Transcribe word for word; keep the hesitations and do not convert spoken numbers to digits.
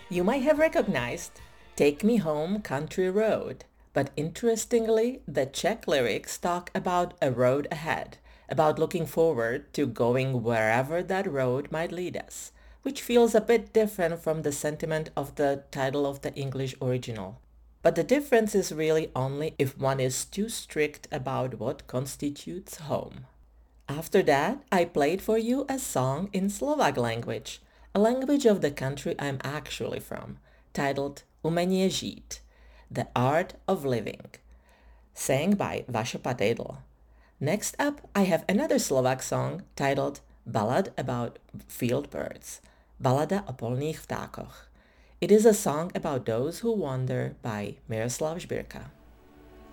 You might have recognized Take Me Home Country Road, but interestingly, the Czech lyrics talk about a road ahead, about looking forward to going wherever that road might lead us, which feels a bit different from the sentiment of the title of the English original. But the difference is really only if one is too strict about what constitutes home. After that, I played for you a song in Slovak language, a language of the country I'm actually from, titled Umenie žít, The Art of Living, sang by Vašo Patejdl. Next up, I have another Slovak song titled Ballad about Field Birds, Balada o polných vtákoch. It is a song about those who wander by Miroslav Žbírka.